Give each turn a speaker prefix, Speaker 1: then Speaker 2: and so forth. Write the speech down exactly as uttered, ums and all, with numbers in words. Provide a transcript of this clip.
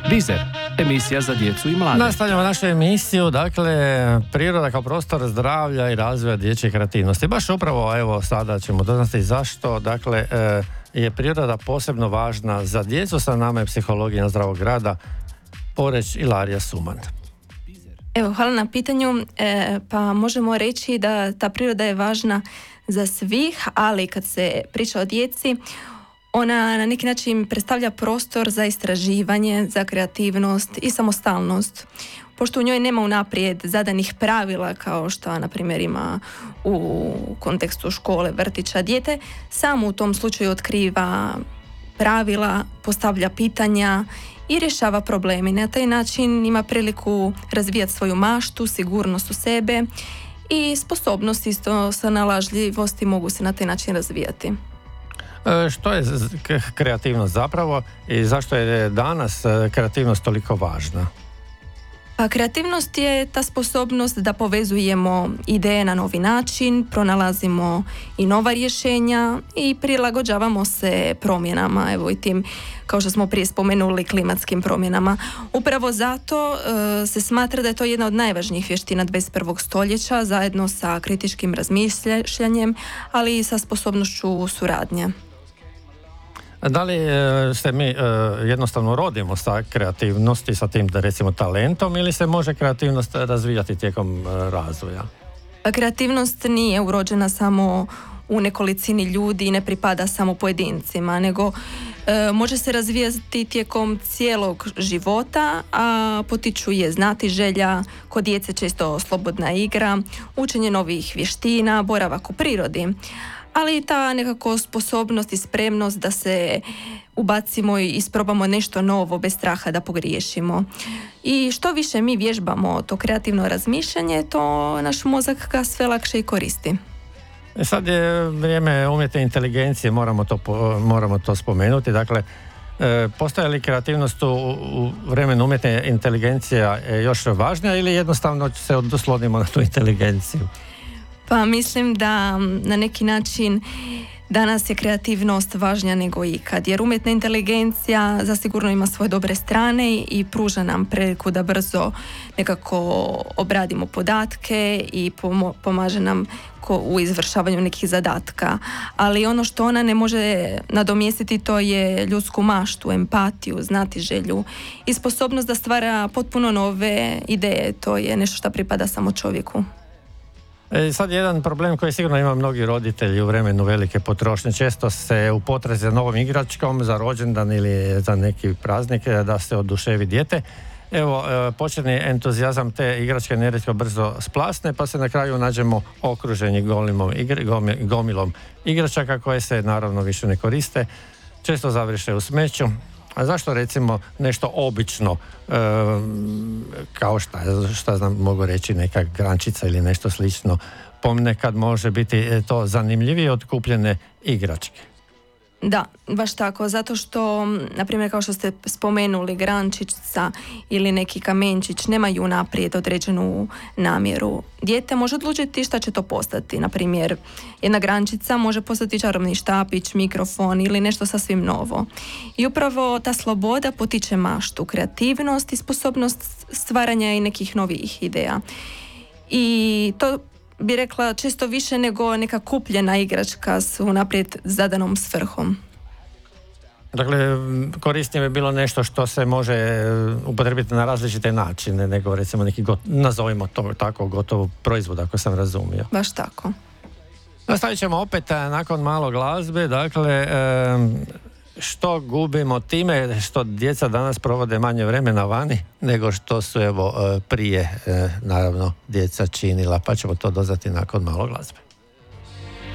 Speaker 1: Bizer, emisija za djecu i mlade.
Speaker 2: Nastavljamo našu emisiju, dakle, priroda kao prostor zdravlja i razvoja dječje kreativnosti. Baš upravo, evo, sada ćemo doznati zašto, dakle, je priroda posebno važna za djecu. Sa nama je psihologija zdravog rada, Poreć Ilarija Suman.
Speaker 3: Evo, hvala na pitanju. E, pa možemo reći da ta priroda je važna za svih, ali kad se priča o djeci, ona na neki način predstavlja prostor za istraživanje, za kreativnost i samostalnost. Pošto u njoj nema unaprijed zadanih pravila kao što, na primjer, ima u kontekstu škole, vrtića, dijete samo u tom slučaju otkriva pravila, postavlja pitanja i rješava probleme. Na taj način ima priliku razvijati svoju maštu, sigurnost u sebe i sposobnost isto snalažljivosti mogu se na taj način razvijati.
Speaker 2: Što je kreativnost zapravo i zašto je danas kreativnost toliko važna?
Speaker 3: Pa kreativnost je ta sposobnost da povezujemo ideje na novi način, pronalazimo i nova rješenja i prilagođavamo se promjenama, evo i tim, kao što smo prije spomenuli, klimatskim promjenama. Upravo zato uh, se smatra da je to jedna od najvažnijih vještina dvadeset prvog stoljeća, zajedno sa kritičkim razmišljanjem, ali i sa sposobnošću suradnje.
Speaker 2: Da li se mi jednostavno rodimo sa kreativnosti, sa tim, da recimo, talentom, ili se može kreativnost razvijati tijekom razvoja?
Speaker 3: Kreativnost nije urođena samo u nekolicini ljudi i ne pripada samo pojedincima, nego e, može se razvijati tijekom cijelog života, a potiču je znatiželja, kod djece često slobodna igra, učenje novih vještina, boravak u prirodi, ali i ta nekako sposobnost i spremnost da se ubacimo i isprobamo nešto novo bez straha da pogriješimo. I što više mi vježbamo to kreativno razmišljanje, to naš mozak ga sve lakše i koristi.
Speaker 2: Sad je vrijeme umjetne inteligencije, moramo to, moramo to spomenuti. Dakle, postoje li kreativnost u, u vremenu umjetne inteligencije još važnija ili jednostavno se oslonimo na tu inteligenciju?
Speaker 3: Pa mislim da na neki način danas je kreativnost važnija nego ikad, jer umjetna inteligencija zasigurno ima svoje dobre strane i pruža nam priliku da brzo nekako obradimo podatke i pomaže nam u izvršavanju nekih zadatka. Ali ono što ona ne može nadomjestiti, to je ljudsku maštu, empatiju, znatiželju i sposobnost da stvara potpuno nove ideje. To je nešto što pripada samo čovjeku.
Speaker 2: E, sad jedan problem koji sigurno ima mnogi roditelji u vremenu velike potrošnje. Često se u potrazi za novom igračkom, za rođendan ili za neki praznik, da se oduševi dijete. Evo, početni entuzijazam te igračke nerijetko brzo splasne, pa se na kraju nađemo okruženi golimom, igr, gomilom igračaka koje se naravno više ne koriste, često završe u smeću. A zašto recimo nešto obično, e, kao šta, šta znam, mogu reći, neka grančica ili nešto slično, ponekad može biti to zanimljivije od kupljene igračke?
Speaker 3: Da, baš tako, zato što, na primjer, kao što ste spomenuli, grančica ili neki kamenčić nemaju naprijed određenu namjeru. Dijete može odlučiti šta će to postati. Na primjer, jedna grančica može postati čarobni štapić, mikrofon ili nešto sasvim novo. I upravo ta sloboda potiče maštu, kreativnost i sposobnost stvaranja i nekih novih ideja. I to bi rekla često više nego neka kupljena igračka s unaprijed zadanom svrhom.
Speaker 2: Dakle, korisnije bi bilo nešto što se može upotrijebiti na različite načine nego recimo neki, got, nazovimo to tako, gotov proizvod, ako sam razumio.
Speaker 3: Baš tako.
Speaker 2: Nastavit ćemo opet nakon malo glazbe. Dakle, što gubimo time što djeca danas provode manje vremena vani nego što su evo prije naravno djeca činila, pa ćemo to doznati nakon malo glazbe.